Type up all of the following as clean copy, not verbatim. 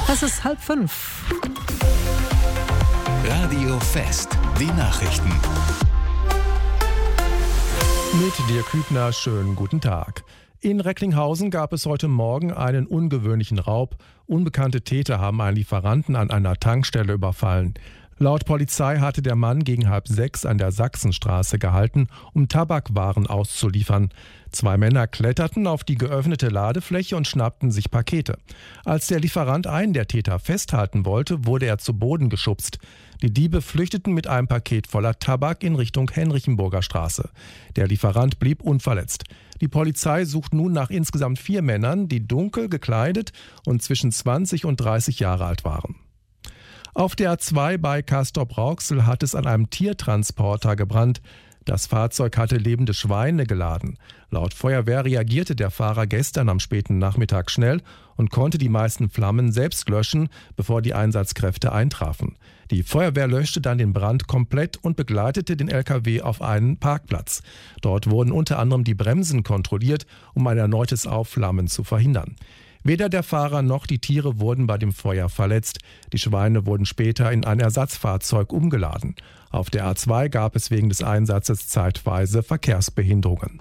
Es ist 4:30. Radio Fest, die Nachrichten. Mit Dirk Hübner, schönen guten Tag. In Recklinghausen gab es heute Morgen einen ungewöhnlichen Raub. Unbekannte Täter haben einen Lieferanten an einer Tankstelle überfallen. Laut Polizei hatte der Mann gegen 5:30 an der Sachsenstraße gehalten, um Tabakwaren auszuliefern. 2 Männer kletterten auf die geöffnete Ladefläche und schnappten sich Pakete. Als der Lieferant einen der Täter festhalten wollte, wurde er zu Boden geschubst. Die Diebe flüchteten mit einem Paket voller Tabak in Richtung Henrichenburger Straße. Der Lieferant blieb unverletzt. Die Polizei sucht nun nach insgesamt 4 Männern, die dunkel gekleidet und zwischen 20 und 30 Jahre alt waren. Auf der A2 bei Castrop-Rauxel hat es an einem Tiertransporter gebrannt. Das Fahrzeug hatte lebende Schweine geladen. Laut Feuerwehr reagierte der Fahrer gestern am späten Nachmittag schnell und konnte die meisten Flammen selbst löschen, bevor die Einsatzkräfte eintrafen. Die Feuerwehr löschte dann den Brand komplett und begleitete den LKW auf einen Parkplatz. Dort wurden unter anderem die Bremsen kontrolliert, um ein erneutes Aufflammen zu verhindern. Weder der Fahrer noch die Tiere wurden bei dem Feuer verletzt. Die Schweine wurden später in ein Ersatzfahrzeug umgeladen. Auf der A2 gab es wegen des Einsatzes zeitweise Verkehrsbehinderungen.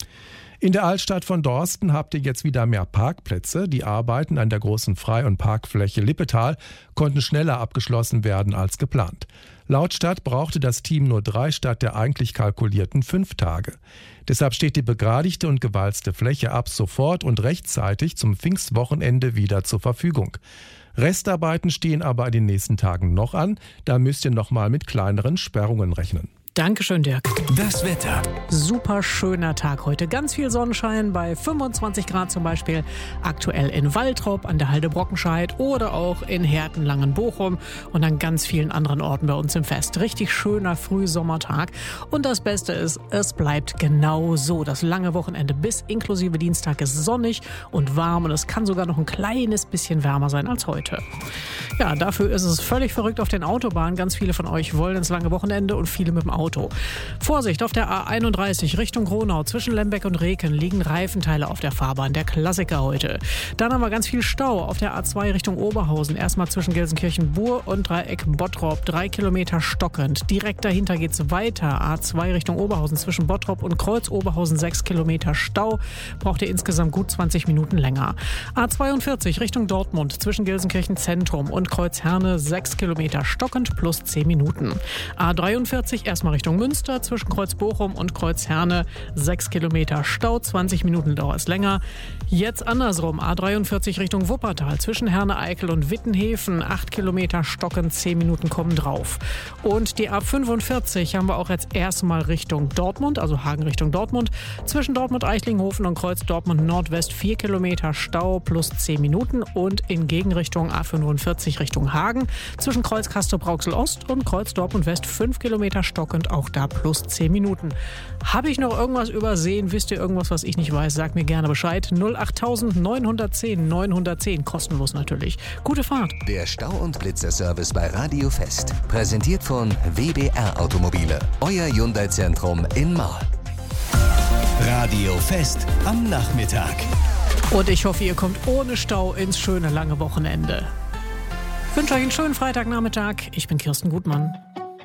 In der Altstadt von Dorsten habt ihr jetzt wieder mehr Parkplätze. Die Arbeiten an der großen Frei- und Parkfläche Lippetal konnten schneller abgeschlossen werden als geplant. Laut Stadt brauchte das Team nur 3 statt der eigentlich kalkulierten 5 Tage. Deshalb steht die begradigte und gewalzte Fläche ab sofort und rechtzeitig zum Pfingstwochenende wieder zur Verfügung. Restarbeiten stehen aber in den nächsten Tagen noch an. Da müsst ihr noch mal mit kleineren Sperrungen rechnen. Dankeschön, Dirk. Das Wetter. Super schöner Tag heute. Ganz viel Sonnenschein bei 25 Grad zum Beispiel. Aktuell in Waltrop an der Halde Brockenscheid oder auch in Herten-Langenbochum und an ganz vielen anderen Orten bei uns im Fest. Richtig schöner Frühsommertag. Und das Beste ist, es bleibt genau so. Das lange Wochenende bis inklusive Dienstag ist sonnig und warm und es kann sogar noch ein kleines bisschen wärmer sein als heute. Ja, dafür ist es völlig verrückt auf den Autobahnen. Ganz viele von euch wollen ins lange Wochenende und viele mit dem Auto. Vorsicht, auf der A31 Richtung Gronau zwischen Lembeck und Reken liegen Reifenteile auf der Fahrbahn, der Klassiker heute. Dann haben wir ganz viel Stau auf der A2 Richtung Oberhausen, erstmal zwischen Gelsenkirchen-Bur und Dreieck Bottrop, 3 Kilometer stockend. Direkt dahinter geht's weiter, A2 Richtung Oberhausen zwischen Bottrop und Kreuz Oberhausen, 6 Kilometer Stau, braucht ihr insgesamt gut 20 Minuten länger. A42 Richtung Dortmund zwischen Gelsenkirchen Zentrum und Kreuz Herne, 6 Kilometer stockend plus 10 Minuten. A43 erstmal Richtung Münster zwischen Kreuz Bochum und Kreuz Herne, 6 Kilometer Stau, 20 Minuten dauert es länger. Jetzt andersrum, A43 Richtung Wuppertal zwischen Herne-Eickel und Wittenhäfen, 8 Kilometer stockend, 10 Minuten kommen drauf. Und die A45 haben wir auch jetzt erstmal Richtung Dortmund, also Hagen Richtung Dortmund, zwischen Dortmund-Eichlinghofen und Kreuz Dortmund Nordwest 4 Kilometer Stau plus 10 Minuten und in Gegenrichtung A45 Richtung Hagen zwischen Kreuz Castrop-Rauxel Ost und Kreuz Dortmund West 5 Kilometer stockend, auch da plus 10 Minuten. Habe ich noch irgendwas übersehen? Wisst ihr irgendwas, was ich nicht weiß? Sagt mir gerne Bescheid. 08000 910 910, kostenlos natürlich. Gute Fahrt. Der Stau- und Blitzerservice bei Radio Fest. Präsentiert von WBR Automobile. Euer Hyundai-Zentrum in Marl. Radio Fest am Nachmittag. Und ich hoffe, ihr kommt ohne Stau ins schöne lange Wochenende. Ich wünsche euch einen schönen Freitagnachmittag. Ich bin Kirsten Gutmann.